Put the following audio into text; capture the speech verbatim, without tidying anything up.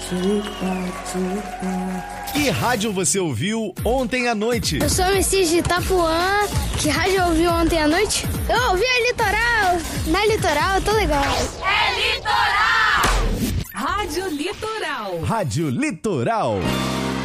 Que rádio você ouviu ontem à noite? Eu sou o Messias de Itapuã. Que rádio eu ouvi ontem à noite? Eu ouvi a Litoral. Na Litoral, eu tô legal. É Litoral! Rádio Litoral. Rádio Litoral.